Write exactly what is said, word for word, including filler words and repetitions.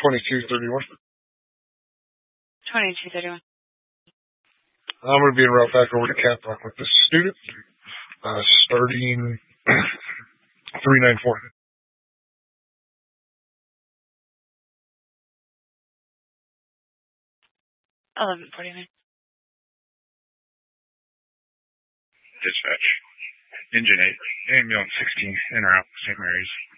twenty-two thirty-one. twenty-two thirty-one. I'm going to be en route back over to Caprock with this student, uh, starting three ninety-four. eleven forty-nine. Dispatch. Engine eight, ambulance sixteen, en route, Saint Mary's.